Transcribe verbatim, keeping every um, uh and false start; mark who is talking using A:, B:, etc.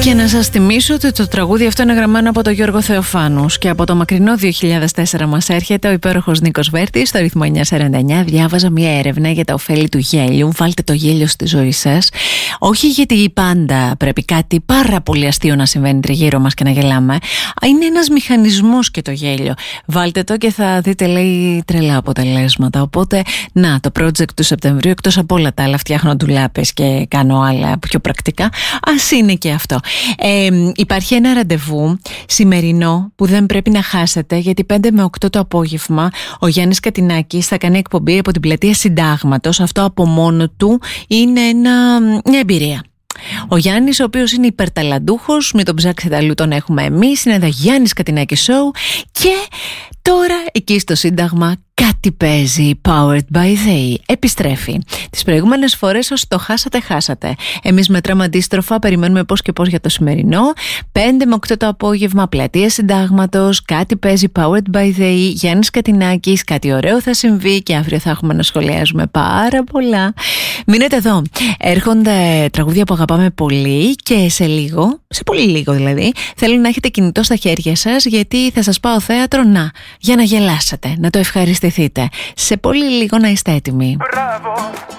A: Και να σας θυμίσω ότι το τραγούδι αυτό είναι γραμμένο από τον Γιώργο Θεοφάνους και από το μακρινό δύο χιλιάδες τέσσερα μας έρχεται ο υπέροχος Νίκος Βέρτης. Στο ρυθμό εννιακόσια σαράντα εννιά διάβαζα μια έρευνα για τα ωφέλη του γέλιου. Βάλτε το γέλιο στη ζωή σας. Όχι γιατί πάντα πρέπει κάτι πάρα πολύ αστείο να συμβαίνει τριγύρω μας και να γελάμε. Είναι ένας μηχανισμός και το γέλιο. Βάλτε το και θα δείτε, λέει, τρελά αποτελέσματα. Οπότε, να, το project του Σεπτεμβρίου, εκτός από όλα τα άλλα, φτιάχνω ντουλάπες και κάνω άλλα πιο πρακτικά, ας είναι και αυτό. Ε, υπάρχει ένα ραντεβού σημερινό που δεν πρέπει να χάσετε, γιατί πέντε με οκτώ το απόγευμα ο Γιάννης Κατινάκης θα κάνει εκπομπή από την πλατεία Συντάγματος. Αυτό από μόνο του είναι ένα, μια εμπειρία. Ο Γιάννης, ο οποίος είναι υπερταλαντούχος, μην τον ψάξετε αλλού, τον έχουμε εμείς. Είναι το Γιάννης Κατινάκη Show. Και τώρα εκεί στο Σύνταγμα κάτι παίζει. Powered by They επιστρέφει. Τις προηγούμενες φορές όσοι το χάσατε, χάσατε. Εμείς μετράμε αντίστροφα, περιμένουμε πώς και πώς για το σημερινό. πέντε με οκτώ το απόγευμα, πλατεία Συντάγματος, κάτι παίζει. Powered by They, Γιάννης Κατινάκης, κάτι ωραίο θα συμβεί και αύριο θα έχουμε να σχολιάζουμε πάρα πολλά. Μείνετε εδώ. Έρχονται τραγούδια που αγαπάμε πολύ και σε λίγο, σε πολύ λίγο δηλαδή, θέλω να έχετε κινητό στα χέρια σας, γιατί θα σας πάω θέατρο, να, για να γελάσετε, να το ευχαριστηθείτε. Σε πολύ λίγο να είστε έτοιμοι.
B: Μπράβο.